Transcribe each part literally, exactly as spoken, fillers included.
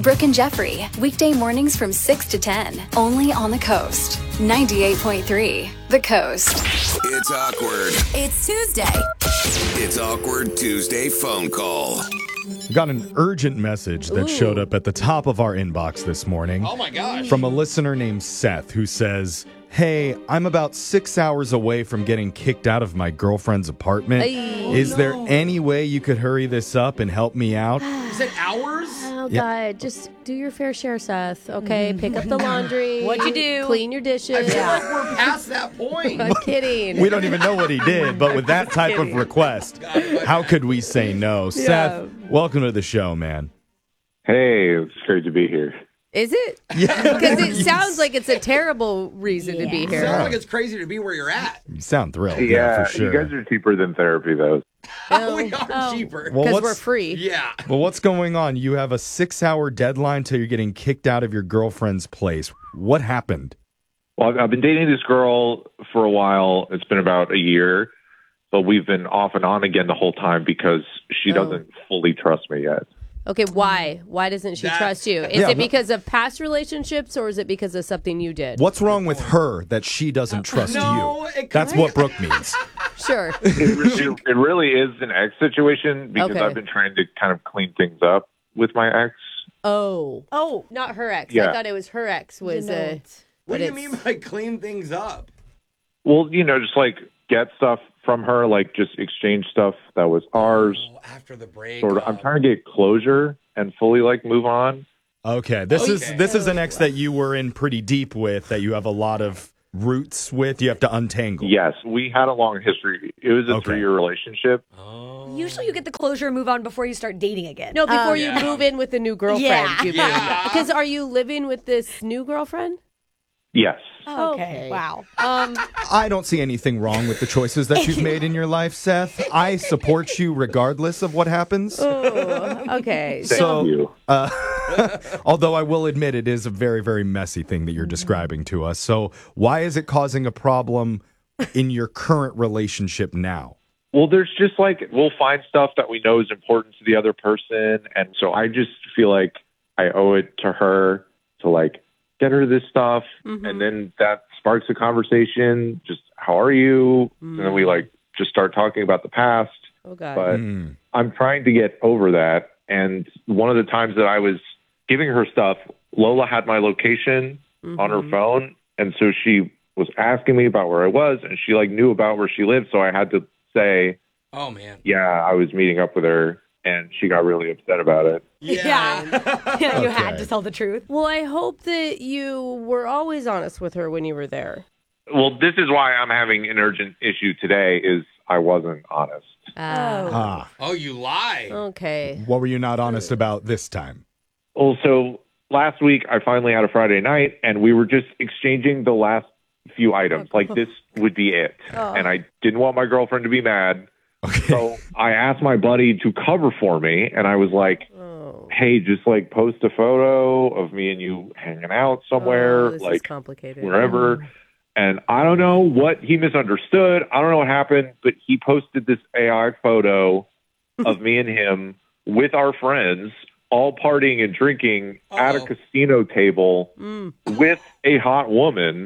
Brooke and Jeffrey, weekday mornings from six to ten, only on the Coast. ninety-eight point three, The Coast. It's awkward. It's Tuesday. It's Awkward Tuesday phone call. We got an urgent message that Ooh. showed up at the top of our inbox this morning. Oh my gosh. From a listener named Seth who says, "Hey, I'm about six hours away from getting kicked out of my girlfriend's apartment. Ay. Is Oh, there no. any way you could hurry this up and help me out?" Is it hours? Oh, Yeah. God. Just do your fair share, Seth. Okay? Pick up the laundry. What'd you do? Clean your dishes. I feel like we're past that point. I'm kidding. We don't even know what he did, but with that type of request, how could we say no? Seth, welcome to the show, man. Hey, it's great to be here. Is it? Yeah. Because it sounds like it's a terrible reason to be here. Sounds like it's crazy to be where you're at. You sound thrilled. Yeah, Yeah, for sure. you guys are cheaper than therapy, though. Oh, we are oh. cheaper. Well, Because what's- we're free. Yeah. Well, what's going on? You have a six-hour deadline till you're getting kicked out of your girlfriend's place. What happened? Well, I've- I've been dating this girl for a while. It's been about a year, but we've been off and on again the whole time because she Oh. doesn't fully trust me yet. Okay, why? Why doesn't she That- trust you? Is Yeah, it wh- because of past relationships or is it because of something you did? What's wrong with her that she doesn't trust No, you? it That's could- what Brooke means. Sure. It, re- it really is an ex situation because Okay. I've been trying to kind of clean things up with my ex. Oh. Oh, Not her ex. I Yeah. thought it was her ex was You know uh, it. What but do you it's- mean by clean things up? Well, you know, just like get stuff from her, like just exchange stuff that was ours. Oh, after the break. Sort of. I'm trying to get closure and fully like move on. Okay, this is Okay. this is an ex that you were in pretty deep with, that you have a lot of roots with. You have to untangle. Yes, we had a long history. It was a Okay. three-year relationship. Oh. usually you get the closure and move on before you start dating again. No, before Um, you Yeah. move in with a new girlfriend. Yeah. you Yeah. Because are you living with this new girlfriend? Yes. Okay. Okay. Wow. Um, I don't see anything wrong with the choices that you've made in your life, Seth. I support you regardless of what happens. oh, okay. Thank So- you. Uh, although I will admit it is a very, very messy thing that you're describing to us. So why is it causing a problem in your current relationship now? Well, there's just like, we'll find stuff that we know is important to the other person. And so I just feel like I owe it to her to like get her this stuff. Mhm. And then that sparks a conversation. Just, how are you? And then we like just start talking about the past. Oh, God. But Mm. I'm trying to get over that. And one of the times that I was giving her stuff, Lola had my location on her Mhm. phone. And so she was asking me about where I was, and she like knew about where she lived. So I had to say, Oh, man. yeah, I was meeting up with her, and she got really upset about it. Yeah. Yeah, you had Okay. to tell the truth. Well, I hope that you were always honest with her when you were there. Well, this is why I'm having an urgent issue today is I wasn't honest. Ah, Ah, Oh, you lie. okay. what were you not honest about this time? Well, so last week I finally had a Friday night, and we were just exchanging the last few items. Like this would be it. Oh. And I didn't want my girlfriend to be mad. Okay. So I asked my buddy to cover for me, and I was like, Oh. hey, just like post a photo of me and you hanging out somewhere, Oh, this is like complicated. wherever. And I don't know what he misunderstood. I don't know what happened, but he posted this A I photo of me and him with our friends all partying and drinking at a Uh-oh. casino table Mm. with a hot woman.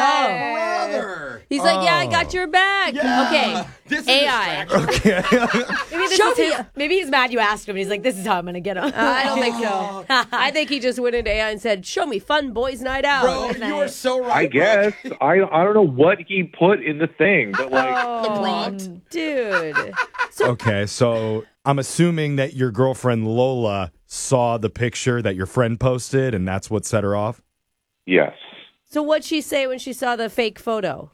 Ah. Brother. He's like, yeah, I Oh. got your back. Yeah. Okay. This is A I. distraction. Okay. Maybe, this Show is me his, a- maybe he's mad you asked him and he's like, this is how I'm going to get him. I don't think so. I think he just went into A I and said, show me fun boys night out. Bro, you are so right. I guess. I I don't know what he put in the thing, but like Oh, The prompt. dude. So, Okay, so I'm assuming that your girlfriend Lola saw the picture that your friend posted, and that's what set her off? yes. so what'd she say when she saw the fake photo?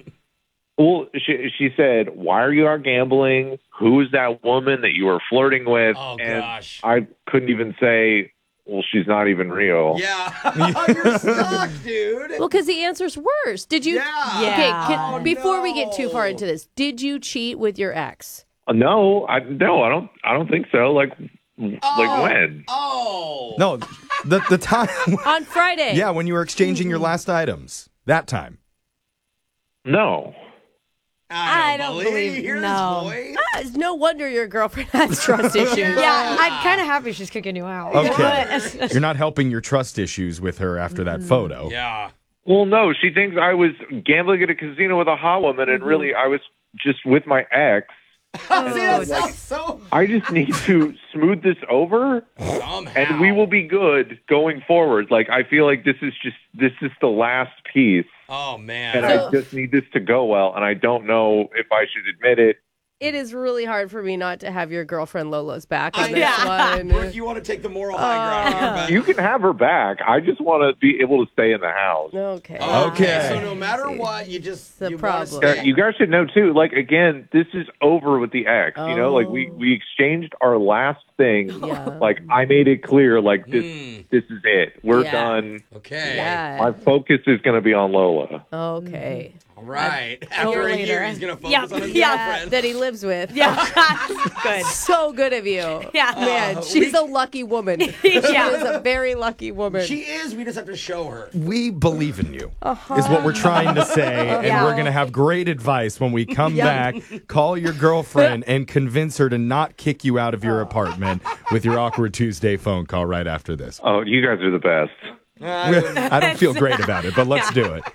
Well, she she said, "Why are you out gambling? Who is that woman that you were flirting with?" Oh, and gosh. I couldn't even say, "Well, she's not even real." Yeah. You're stuck, dude. Well, because the answer's worse. Did you? Yeah. Okay, Yeah. can, Oh, before we get too far no. into this, did you cheat with your ex? Uh, No, I no, I don't. I don't think so. Like, like when? Oh. No, the the time. On Friday. Yeah, when you were exchanging your last items. That time. No. I don't believe, believe- you. Hear no. this voice? Ah, it's no wonder your girlfriend has trust issues. Yeah, I'm kind of happy she's kicking you out. Okay. You're not helping your trust issues with her after that photo. Yeah. Well, no, she thinks I was gambling at a casino with a hot woman, and really I was just with my ex. See, that sounds so I just need to smooth this over, somehow. and we will be good going forward. Like, I feel like this is just, this is the last piece, Oh, man. and I just need this to go well, and I don't know if I should admit it. It is really hard for me not to have your girlfriend Lola's back on I this Yeah. one. Rick, you want to take the moral high ground. but- You can have her back. I just want to be able to stay in the house. Okay. Okay. So no matter what, you just The you wanna problem. Yeah, stay. you guys should know too. Like, again, this is over with the ex. You know, like we Oh. we exchanged our last thing. Yeah. Like, I made it clear. Like, this Hmm. this is it. We're Yeah. done. Okay. Yeah. My focus is going to be on Lola. Okay. All right. year After a year, later. he's going to focus Yeah. on his Yeah. girlfriend. That he lives with. Yeah, good. So good of you. Yeah. Man, Uh, she's we- a lucky woman. Yeah. She is a very lucky woman. She is. We just have to show her. We believe in you, is what we're trying to say. And Yeah. we're going to have great advice when we come back. Call your girlfriend and convince her to not kick you out of your apartment with your Awkward Tuesday phone call right after this. Oh, you guys are the best. I don't feel great about it, but let's do it.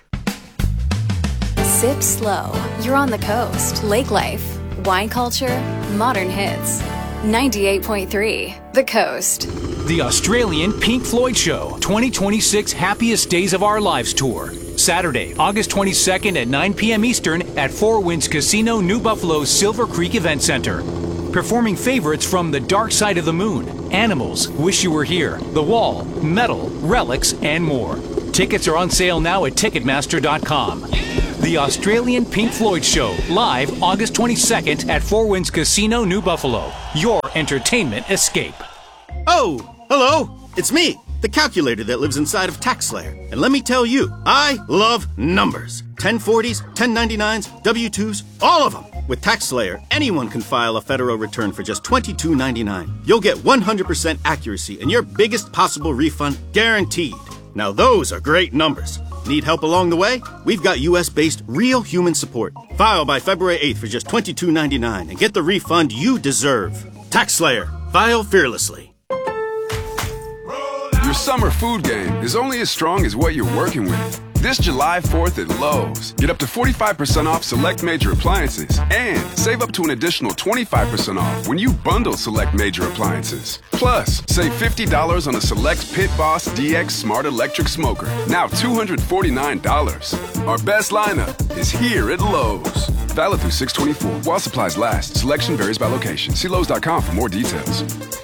Sip slow. You're on the coast. Lake life, wine culture, modern hits. ninety-eight point three The Coast. The Australian Pink Floyd Show twenty twenty-six Happiest Days of Our Lives Tour. Saturday, August twenty-second at nine p.m. Eastern at Four Winds Casino, New Buffalo's Silver Creek Event Center. Performing favorites from The Dark Side of the Moon, Animals, Wish You Were Here, The Wall, Metal, Relics, and more. Tickets are on sale now at Ticketmaster dot com. The Australian Pink Floyd Show, live August twenty-second at Four Winds Casino, New Buffalo. Your entertainment escape. Oh, hello. It's me, the calculator that lives inside of TaxSlayer. And let me tell you, I love numbers. ten forties, ten ninety-nines, W two's, all of them. With TaxSlayer, anyone can file a federal return for just twenty-two ninety-nine. You'll get one hundred percent accuracy and your biggest possible refund guaranteed. Now those are great numbers. Need help along the way? We've got U S-based real human support. File by February eighth for just twenty-two ninety-nine and get the refund you deserve. TaxSlayer. File fearlessly. Your summer food game is only as strong as what you're working with. This July fourth at Lowe's, get up to forty-five percent off select major appliances and save up to an additional twenty-five percent off when you bundle select major appliances. Plus, save fifty dollars on a select Pit Boss D X Smart Electric Smoker, now two hundred forty-nine dollars. Our best lineup is here at Lowe's. Valid through six twenty-four. While supplies last, selection varies by location. See Lowe's dot com for more details.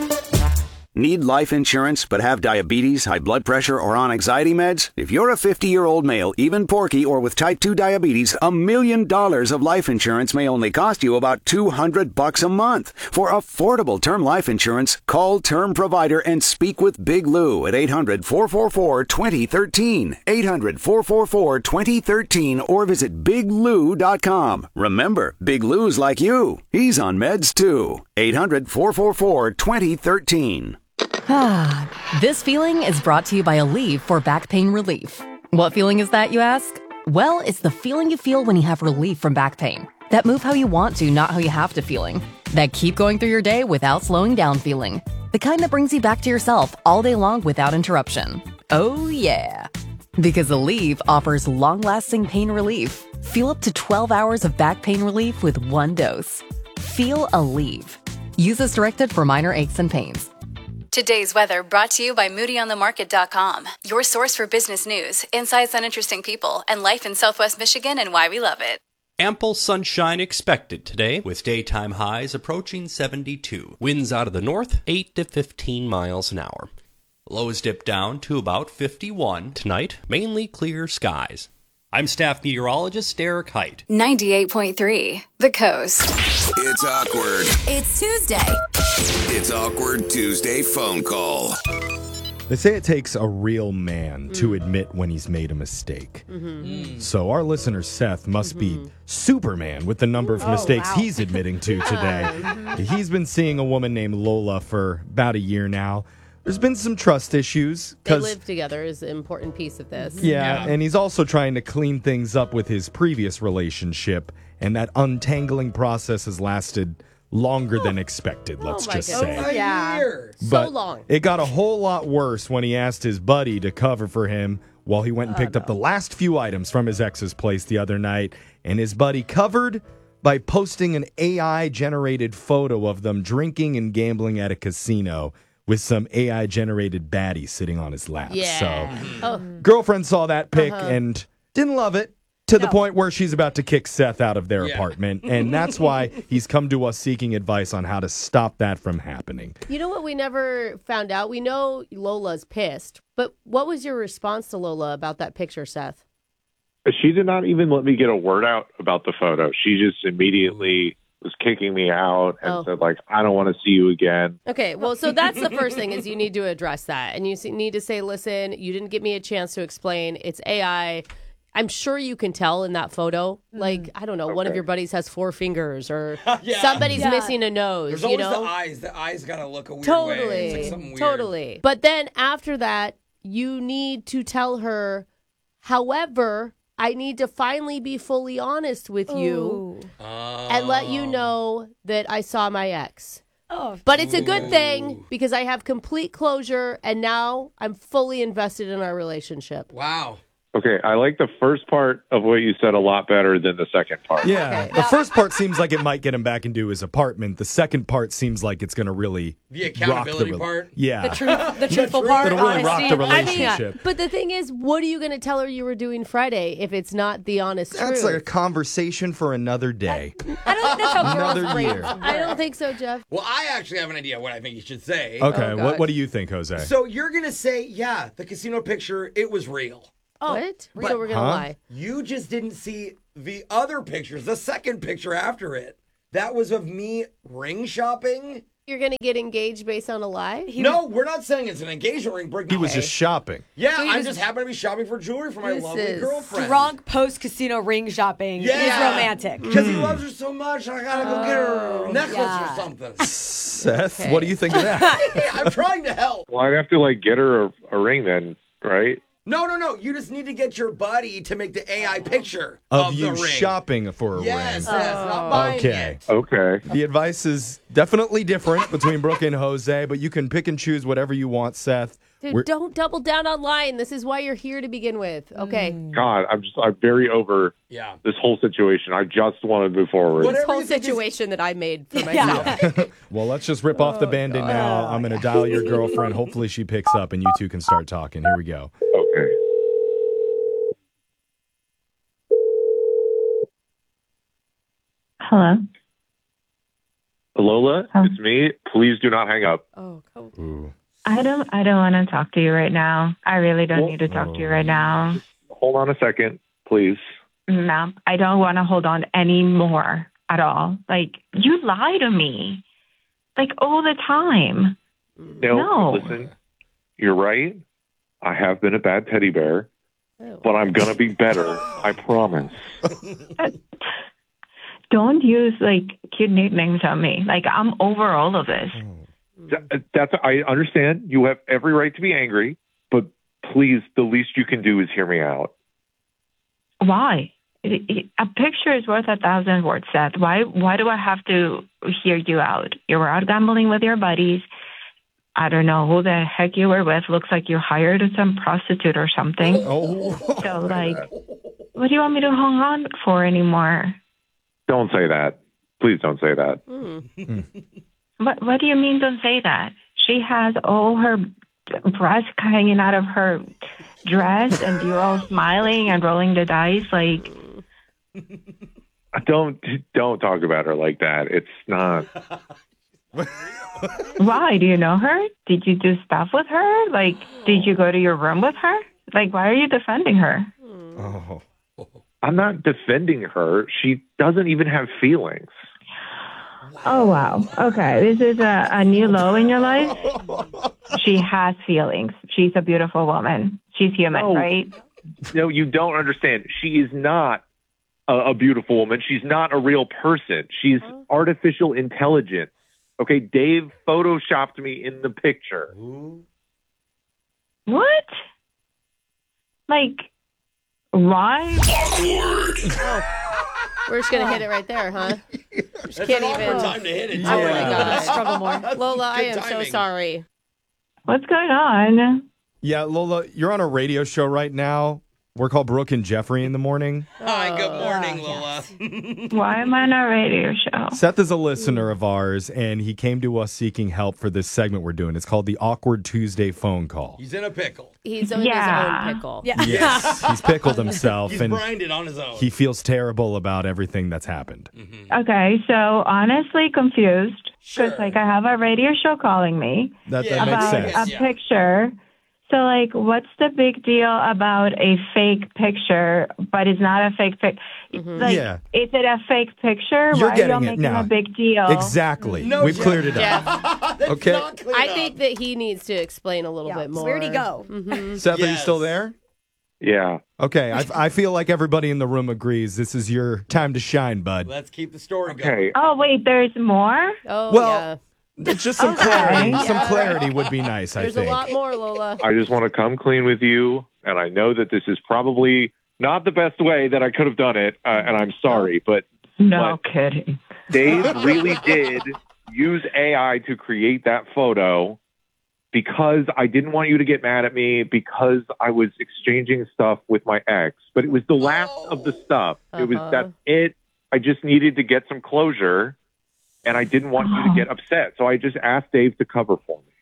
Need life insurance but have diabetes, high blood pressure, or on anxiety meds? If you're a fifty-year-old male, even porky, or with type two diabetes, a million dollars of life insurance may only cost you about two hundred bucks a month. For affordable term life insurance, call Term Provider and speak with Big Lou at eight hundred, four four four, two zero one three. eight hundred, four four four, two zero one three or visit big lou dot com. Remember, Big Lou's like you. He's on meds too. eight hundred, four four four, two zero one three. Ah, this feeling is brought to you by Aleve for back pain relief. What feeling is that, you ask? Well, it's the feeling you feel when you have relief from back pain. That move how you want to, not how you have to feeling. That keep going through your day without slowing down feeling. The kind that brings you back to yourself all day long without interruption. Oh yeah. Because Aleve offers long-lasting pain relief. Feel up to twelve hours of back pain relief with one dose. Feel Aleve. Use as directed for minor aches and pains. Today's weather brought to you by Moody On The Market dot com, your source for business news, insights on interesting people, and life in Southwest Michigan and why we love it. Ample sunshine expected today, with daytime highs approaching seventy-two. Winds out of the north, eight to fifteen miles an hour. Lows dip down to about fifty-one. Tonight, mainly clear skies. I'm staff meteorologist Eric Height. ninety-eight point three The Coast. It's awkward. It's Tuesday. It's Awkward Tuesday phone call. They say it takes a real man mm. to admit when he's made a mistake. Mm-hmm. Mm. So our listener Seth must mm-hmm. be Superman with the number of oh, mistakes wow. he's admitting to today. mm-hmm. He's been seeing a woman named Lola for about a year now. there's been some trust issues. They 'cause- live together is an important piece of this. Yeah, and he's also trying to clean things up with his previous relationship, and that untangling process has lasted longer than expected, let's Oh my just goodness. say. Yeah. Years. But So long. it got a whole lot worse when he asked his buddy to cover for him while he went and picked up the last few items from his ex's place the other night, and his buddy covered by posting an A I-generated photo of them drinking and gambling at a casino with some A I-generated baddie sitting on his lap. Yeah. So Oh. girlfriend saw that pic Uh-huh. and didn't love it to the No. point where she's about to kick Seth out of their Yeah. apartment. And that's why he's come to us seeking advice on how to stop that from happening. You know what we never found out? We know Lola's pissed, but what was your response to Lola about that picture, Seth? She did not even let me get a word out about the photo. She just immediately was kicking me out and Oh. said, like, I don't want to see you again. Okay, well, so that's the first thing is you need to address that. And you s- need to say, listen, you didn't give me a chance to explain. It's A I. I'm sure you can tell in that photo. Like, I don't know, one of Okay. your buddies has four fingers or Yeah. somebody's Yeah. missing a nose, There's you always know? the eyes. The eyes gotta look a weird way. Totally. It's like something weird. Totally. But then after that, you need to tell her, however, I need to finally be fully honest with you Ooh. and let you know that I saw my ex. Oh, But it's a good thing because I have complete closure and now I'm fully invested in our relationship. Wow. Okay, I like the first part of what you said a lot better than the second part. Yeah, the first part seems like it might get him back into his apartment. The second part seems like it's going to really The rock accountability the, part? Yeah. The truth, the truthful part. It'll really rock honesty. the I mean, relationship. but the thing is, what are you going to tell her you were doing Friday if it's not the honest That's truth? like a conversation for another day. I don't think that's how girls' Another brains year. work. I don't think so, Jeff. Well, I actually have an idea what I think you should say. Okay, Oh, what, God. what do you think, Jose? So you're gonna say, yeah, the casino picture, it was real. What? But- so we're going to Huh? lie. You just didn't see the other pictures, the second picture after it. That was of me ring shopping. You're going to get engaged based on a lie? no, we're not saying it's an engagement ring. Brick. he was just shopping. Yeah, So he I was- just happen to be shopping for jewelry for my This lovely is girlfriend. Drunk post casino ring shopping Yeah. is romantic. Because he loves her so much, I gotta go get her a necklace yeah. or something. Seth, Okay. what do you think of that? I'm trying to help. Well, I'd have to, like, get her a, a ring then, right? No, no, no. You just need to get your buddy to make the A I picture Of, of, you the ring. shopping for a Yes, ring. yes, not buying Okay. it. Okay. The advice is definitely different between Brooke and Jose, but you can pick and choose whatever you want, Seth. Dude, We're- don't double down on lying. This is why you're here to begin with. Okay. God, I'm just, I'm very over Yeah. this whole situation. I just want to move forward. Whatever This whole you think is- situation that I made for myself. Well, let's just rip off the band-aid now. I'm going to dial your girlfriend. Hopefully she picks up and you two can start talking. Here we go. Okay. Hello. Lola, it's me. Please do not hang up. Oh, come Ooh. I don't I don't want to talk to you right now. I really don't Well- need to talk to you right now. Hold on a second, please. No, I don't want to hold on anymore at all. Like, you lie to me. Like, all the time. No, No. listen, you're right. I have been a bad teddy bear, Oh. but I'm going to be better. I promise. Don't use, like, cute nicknames on me. Like, I'm over all of this. Th- That's I understand. You have every right to be angry, but please, the least you can do is hear me out. Why? It- it- A picture is worth a thousand words, Seth. Why, why do I have to hear you out? You were out gambling with your buddies. I don't know who the heck you were with. Looks like you hired some prostitute or something. Oh. So, like, what do you want me to hang on for anymore? Don't say that. Please don't say that. What, what do you mean don't say that? She has all her breasts hanging out of her dress and you're all smiling and rolling the dice. Like, Don't don't talk about her like that. It's not. why? Do you know her? Did you do stuff with her? Like, did you go to your room with her? Like, why are you defending her? Oh. I'm not defending her. She doesn't even have feelings. Oh, wow. Okay. This is a, a new low in your life. She has feelings. She's a beautiful woman. She's human, No. right? No, you don't understand. She is not a, a beautiful woman. She's not a real person. She's artificial intelligence. Okay, Dave photoshopped me in the picture. What? Like, why? Oh, we're just gonna hit it right there, huh? Just That's can't an awkward even. time to hit it. Oh my Yeah. god, Struggle more. Lola, I Good am so timing. sorry. What's going on? Yeah, Lola, you're on a radio show right now. We're called Brooke and Jeffrey in the morning. Hi, good morning, Oh, Lola. Why am I on a radio show? Seth is a listener of ours, and he came to us seeking help for this segment we're doing. It's called the Awkward Tuesday Phone Call. He's in a pickle. He's in Yeah. his own pickle. Yeah. Yes, he's pickled himself, He's and grinded on his own. he feels terrible about everything that's happened. Okay, so honestly confused Sure. because like I have a radio show calling me That, Yeah. that makes about sense. a picture. So like, what's the big deal about a fake picture, but it's not a fake pic? Like, Yeah. is it a fake picture? You're Why are getting y'all it making now. a big deal? Exactly. No, We've Jeff. cleared it up. Jeff, That's Okay. not cleared I up. think that he needs to explain a little Yeah, bit more. where'd he go? Mhm. Seth, are you Yes. still there? Yeah. Okay, I, I feel like everybody in the room agrees this is your time to shine, bud. Let's keep the story going. Okay. Oh wait, there's more. Oh Well, It's just some Okay. clarity. Some Yeah. clarity would be nice, I There's think. a lot more, Lola. I just want to come clean with you, and I know that this is probably not the best way that I could have done it, uh, and I'm sorry, but No kidding. Dave really did use A I to create that photo because I didn't want you to get mad at me because I was exchanging stuff with my ex. But it was the last of the stuff. It was Uh-huh. that's it. I just needed to get some closure, and I didn't want you to get upset. So I just asked Dave to cover for me.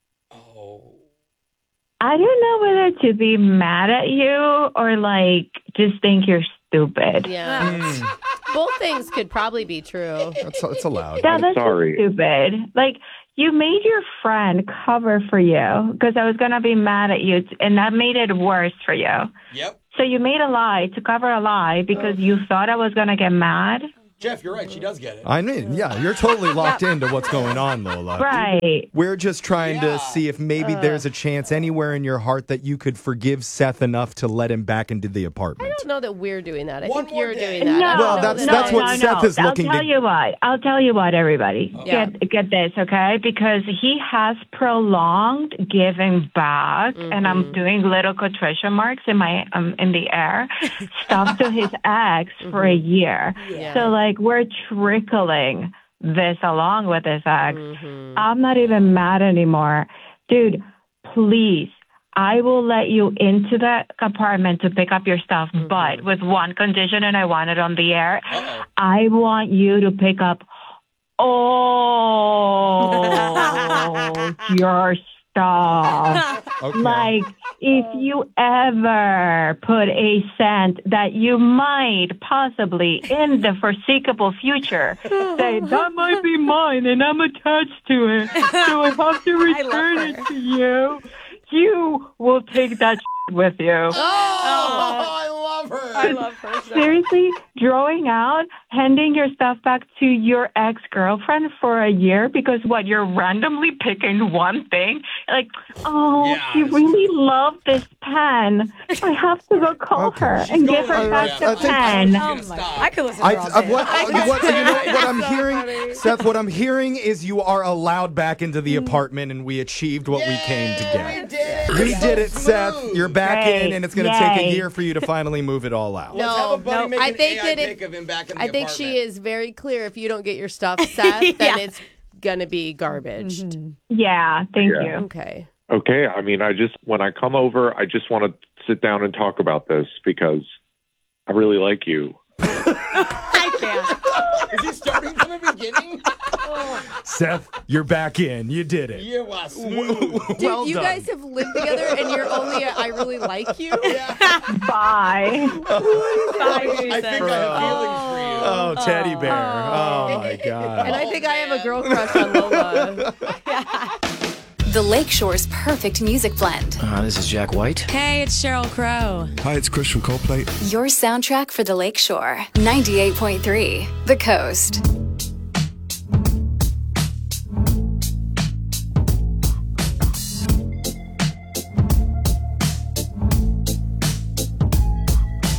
I don't know whether to be mad at you or like just think you're stupid. Yeah. Both things could probably be true. That's, that's allowed. Yeah, that's just stupid. Like you made your friend cover for you because I was gonna be mad at you, and that made it worse for you. Yep. So you made a lie to cover a lie because you thought I was gonna get mad. Jeff, you're right. She does get it. I mean, yeah, you're totally locked into what's going on, Lola. Right. We're just trying to see if maybe Uh. there's a chance anywhere in your heart that you could forgive Seth enough to let him back into the apartment. I don't know that we're doing that. I One think more you're day. doing that. No, I don't Well, know that's- that that's I- what no, Seth no. is looking I'll tell to- you what. I'll tell you what, everybody. Yeah. Get get this, okay? Because he has prolonged giving back, and I'm doing little quotation marks in my um, in the air, stuff to his ex for a year. Yeah. So like we're trickling this along with his ex. Mhm. I'm not even mad anymore, dude. Please. I will let you into the apartment to pick up your stuff, but with one condition, and I want it on the air. Uh-oh. I want you to pick up all your stuff. Okay. Like, if you ever put a scent that you might possibly, in the foreseeable future, say, that might be mine and I'm attached to it, so I have to return it to you, you will take that with you. Oh, I love her. I love her. So. Seriously, drawing out, handing your stuff back to your ex-girlfriend for a year because what, you're randomly picking one thing? Like, oh, Yeah. you really love this pen. I have to go call Okay. her She's and give going her to back Jeff. the I think- pen. Oh my God. I could listen to I, her all I, day. what, what, you know, what I'm So hearing, funny. Seth, what I'm hearing is you are allowed back into the apartment and we achieved what we came to We get. did it. We So did it, smooth. Seth. You're back Yay. in, and it's going to take a Yay. year for you to finally move it all out. Let's have a buddy no, make I an think A I that it- pic of him back in the I think she apartment. is very clear. If you don't get your stuff, Seth, then Yeah. it's gonna be garbage. Yeah, thank Yeah. you. Okay. Okay. I mean, I just, when I come over, I just want to sit down and talk about this because I really like you. I can't. Is he starting from the beginning? Seth, you're back in. You did it. You are smooth. Dude, Well you done. guys have lived together and you're only a, I really like you. Bye. I think I have feelings for you. Oh, teddy bear. Oh, my God. And I think I have a girl crush on Lola. The Lakeshore's perfect music blend. Uh, this is Jack White. Hey, it's Cheryl Crow. Hi, it's Chris from Coldplay. Your soundtrack for the Lakeshore. ninety-eight point three The Coast.